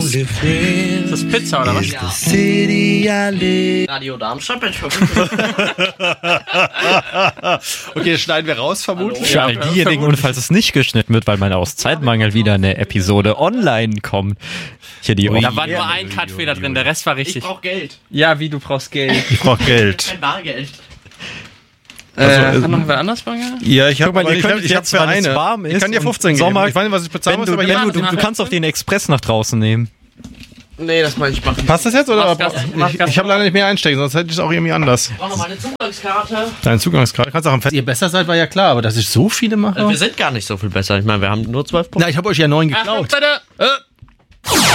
Ist das Pizza oder was? Radio Darmstadt. Okay, schneiden wir raus, vermutlich. Für all diejenigen, und falls es nicht geschnitten wird, weil meine aus Zeitmangel wieder eine Episode online kommt. Hier die Da war nur ein Cut-Fehler drin, der Rest war richtig. Ich brauch Geld. Ja, wie, du brauchst Geld. Ich brauche Geld. Kein Bargeld. Kann noch wer anders fragen? Ja, ich habe mal, ihr könnt ich hab jetzt, für weil es eine. warm Ich ist kann dir und 15 geben. Sommer- Ich weiß nicht, was ich bezahlen muss, aber du, ja. du kannst auch den Express nach draußen nehmen. Nee, das meine ich machen. Passt das jetzt? Oder? Mach Gas. Ich habe leider nicht mehr einstecken, sonst hätte ich es auch irgendwie anders. Ich brauche noch meine Zugangskarte. Deine Zugangskarte. Kannst auch am Fest. Ihr besser seid, war ja klar, aber dass ich so viele mache. Wir sind gar nicht so viel besser. Ich meine, wir haben nur 12 Punkte. Na, ich habe euch ja 9 geklaut. Bitte!